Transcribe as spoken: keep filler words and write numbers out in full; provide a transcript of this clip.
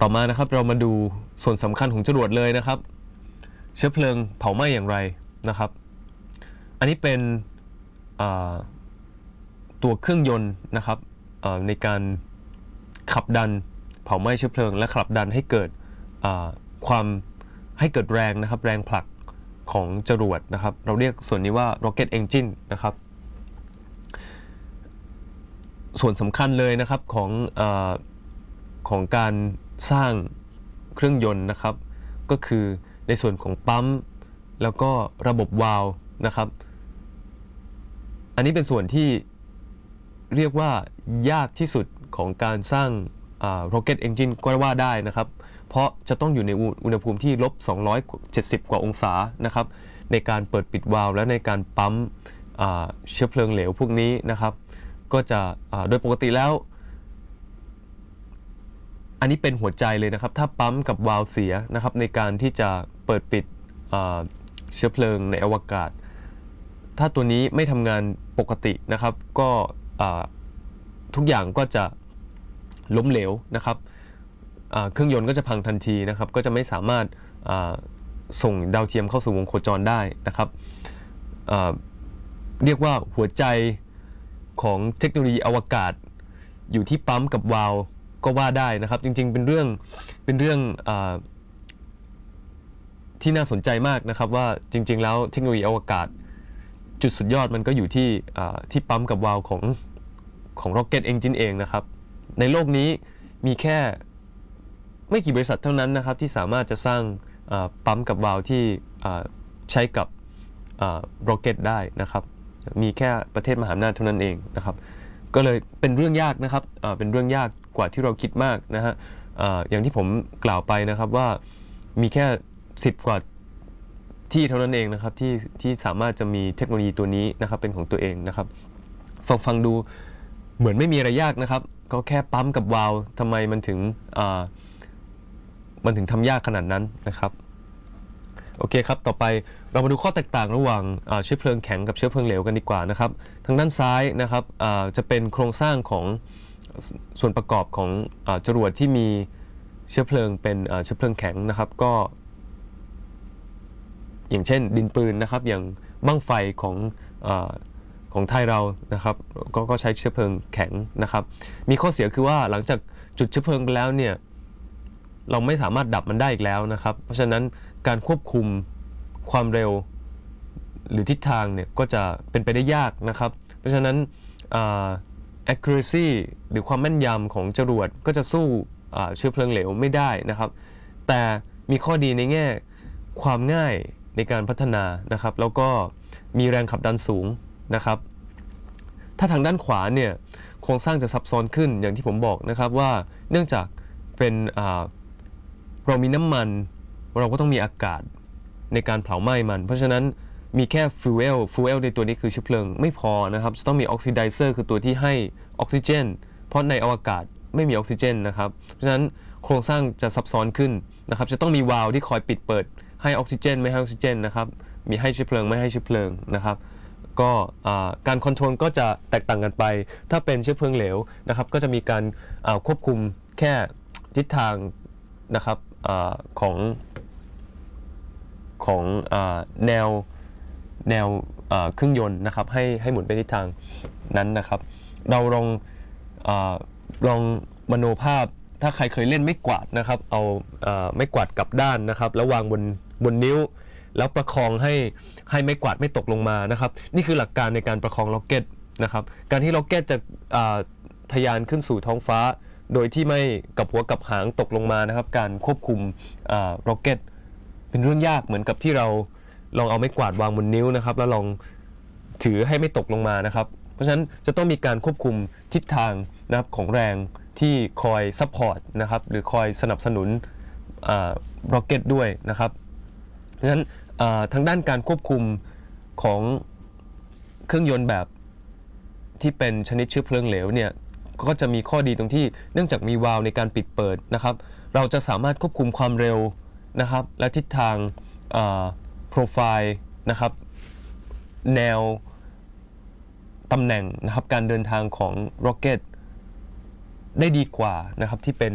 ต่อมานะครับเรามาดูส่วนสำคัญของจรวดเลยนะครับเชื้อเพลิงเผาไหม้อย่างไรนะครับอันนี้เป็นตัวเครื่องยนต์นะครับในการขับดันเผาไหม้เชื้อเพลิงและขับดันให้เกิดความให้เกิดแรงนะครับแรงผลักของจรวดนะครับเราเรียกส่วนนี้ว่า rocket engine นะครับส่วนสำคัญเลยนะครับของอของการสร้างเครื่องยนต์นะครับก็คือในส่วนของปั๊มแล้วก็ระบบวาล์วนะครับอันนี้เป็นส่วนที่เรียกว่ายากที่สุดของการสร้าง rocket engine ก็ว่าได้นะครับเพราะจะต้องอยู่ในอุณหภูมิที่ลบสองร้อยเจ็ดสิบกว่าองศานะครับในการเปิดปิดวาล์วและในการปั๊มเชื้อเพลิงเหลวพวกนี้นะครับก็จะโดยปกติแล้วอันนี้เป็นหัวใจเลยนะครับถ้าปั๊มกับวาล์วเสียนะครับในการที่จะเปิดปิดเชื้อเพลิงในอวกาศถ้าตัวนี้ไม่ทำงานปกตินะครับก็ทุกอย่างก็จะล้มเหลวนะครับเครื่องยนต์ก็จะพังทันทีนะครับก็จะไม่สามารถส่งดาวเทียมเข้าสู่วงโคจรได้นะครับเรียกว่าหัวใจของเทคโนโลยีอวกาศอยู่ที่ปั๊มกับวาล์วก็ว่าได้นะครับจริงๆเป็นเรื่องเป็นเรื่องที่น่าสนใจมากนะครับว่าจริงๆแล้วเทคโนโลยีอวกาศจุดสุดยอดมันก็อยู่ที่ที่ปั๊มกับวาล์วของของ Rocket Engine เองนะครับในโลกนี้มีแค่ไม่กี่บริษัทเท่านั้นนะครับที่สามารถจะสร้างปั๊มกับวาล์วที่ใช้กับ Rocket ได้นะครับมีแค่ประเทศมหาอำนาจเท่านั้นเองนะครับก็เลยเป็นเรื่องยากนะครับเป็นเรื่องยากกว่าที่เราคิดมากนะฮะอย่างที่ผมกล่าวไปนะครับว่ามีแค่สิบกว่าที่เท่านั้นเองนะครับที่ที่สามารถจะมีเทคโนโลยีตัวนี้นะครับเป็นของตัวเองนะครับฟังฟังดูเหมือนไม่มีอะไรยากนะครับก็แค่ปั๊มกับวาล์วทำไมมันถึงมันถึงทำยากขนาดนั้นนะครับโอเคครับต่อไปเรามาดูข้อแตกต่างระหว่างเชื้อเพลิงแข็งกับเชื้อเพลิงเหลวกันดีกว่านะครับทางด้านซ้ายนะครับจะเป็นโครงสร้างของส่วนประกอบของจรวดที่มีเชื้อเพลิงเป็นเชื้อเพลิงแข็งนะครับก็อย่างเช่นดินปืนนะครับอย่างบั้งไฟของของไทยเรานะครับก็ก็ใช้เชื้อเพลิงแข็งนะครับมีข้อเสียคือว่าหลังจากจุดเชื้อเพลิงไปแล้วเนี่ยเราไม่สามารถดับมันได้อีกแล้วนะครับเพราะฉะนั้นการควบคุมความเร็วหรือทิศทางเนี่ยก็จะเป็นไปได้ยากนะครับเพราะฉะนั้น accuracy หรือความแม่นยำของจรวดก็จะสู้เชื้อเพลิงเหลวไม่ได้นะครับแต่มีข้อดีในแง่ความง่ายในการพัฒนานะครับแล้วก็มีแรงขับดันสูงนะครับถ้าทางด้านขวาเนี่ยโครงสร้างจะซับซ้อนขึ้นอย่างที่ผมบอกนะครับว่าเนื่องจากเป็นเรามีน้ำมันเราก็ต้องมีอากาศในการเผาไหม้มันเพราะฉะนั้นมีแค่ฟูเอลฟูเอลในตัวนี้คือเชื้อเพลิงไม่พอนะครับจะต้องมีออกซิไดเซอร์คือตัวที่ให้ออกซิเจนเพราะในอวกาศไม่มีออกซิเจนนะครับเพราะฉะนั้นโครงสร้างจะซับซ้อนขึ้นนะครับจะต้องมีวาล์วที่คอยปิดเปิดให้ออกซิเจนไม่ให้ออกซิเจนนะครับมีให้เชื้อเพลิงไม่ให้เชื้อเพลิงนะครับก็การคอนโทรลก็จะแตกต่างกันไปถ้าเป็นเชื้อเพลิงเหลวนะครับก็จะมีการควบคุมแค่ทิศทางนะครับของของแนวแนวเครื่องยนต์นะครับให้ให้หมุนไปทิศทางนั้นนะครับเราลองลองมโนภาพถ้าใครเคยเล่นไม้กวาดนะครับเอาไม้กวาดกลับด้านนะครับแล้ววางบนบนนิ้วแล้วประคองให้ให้ไม้กวาดไม่ตกลงมานะครับนี่คือหลักการในการประคองล็อกเก็ตนะครับการที่ล็อกเก็ตจะทะยานขึ้นสู่ท้องฟ้าโดยที่ไม่กับหัวกับหางตกลงมานะครับการควบคุมล็อกเก็ตเป็นเรื่องยากเหมือนกับที่เราลองเอาไม้กวาดวางบนนิ้วนะครับแล้วลองถือให้ไม่ตกลงมานะครับเพราะฉะนั้นจะต้องมีการควบคุมทิศทางนะครับของแรงที่คอยซัพพอร์ตนะครับหรือคอยสนับสนุนล็อกเก็ตด้วยนะครับเพราะฉะนั้นทางด้านการควบคุมของเครื่องยนต์แบบที่เป็นชนิดเชื้อเพลิงเหลวเนี่ยก็จะมีข้อดีตรงที่เนื่องจากมีวาล์วในการปิดเปิดนะครับเราจะสามารถควบคุมความเร็วนะครับและทิศทางโปรไฟล์นะครับแนวตำแหน่งนะครับการเดินทางของ Rocket ได้ดีกว่านะครับที่เป็น